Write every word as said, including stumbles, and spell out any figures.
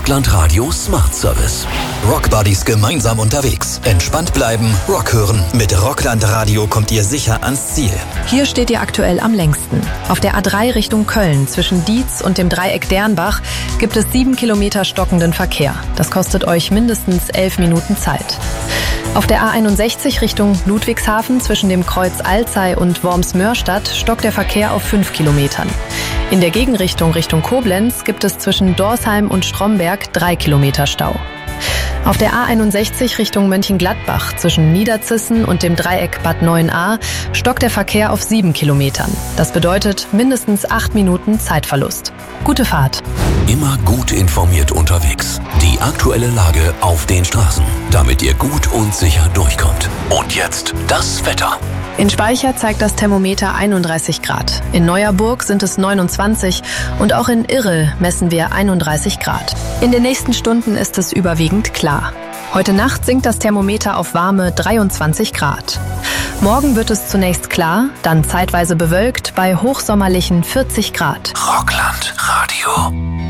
Rockland Radio Smart Service. Rockbuddies gemeinsam unterwegs. Entspannt bleiben, Rock hören. Mit Rockland Radio kommt ihr sicher ans Ziel. Hier steht ihr aktuell am längsten. Auf der A drei Richtung Köln zwischen Dietz und dem Dreieck Dernbach gibt es sieben Kilometer stockenden Verkehr. Das kostet euch mindestens elf Minuten Zeit. Auf der A einundsechzig Richtung Ludwigshafen zwischen dem Kreuz Alzey und Worms-Mörstadt stockt der Verkehr auf fünf Kilometern. In der Gegenrichtung Richtung Koblenz gibt es zwischen Dorsheim und Stromberg drei Kilometer Stau. Auf der A einundsechzig Richtung Mönchengladbach zwischen Niederzissen und dem Dreieck Bad neun a stockt der Verkehr auf sieben Kilometern. Das bedeutet mindestens acht Minuten Zeitverlust. Gute Fahrt. Immer gut informiert unterwegs. Die aktuelle Lage auf den Straßen, damit ihr gut und sicher durchkommt. Und jetzt das Wetter. In Speicher zeigt das Thermometer einunddreißig Grad. In Neuerburg sind es neunundzwanzig und auch in Irrel messen wir einunddreißig Grad. In den nächsten Stunden ist es überwiegend klar. Heute Nacht sinkt das Thermometer auf warme dreiundzwanzig Grad. Morgen wird es zunächst klar, dann zeitweise bewölkt bei hochsommerlichen vierzig Grad. Rockland Radio.